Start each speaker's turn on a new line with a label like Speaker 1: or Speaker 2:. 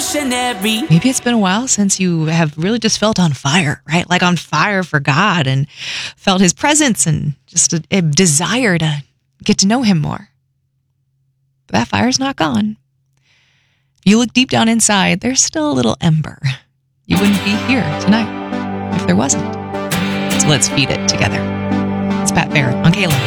Speaker 1: revolutionary.
Speaker 2: Maybe it's been a while since you have really just felt on fire, right? Like on fire for God and felt his presence and just a desire to get to know him more. But that fire's not gone. If you look deep down inside, there's still a little ember. You wouldn't be here tonight if there wasn't. So let's feed it together. It's Pat Barrett on KLM.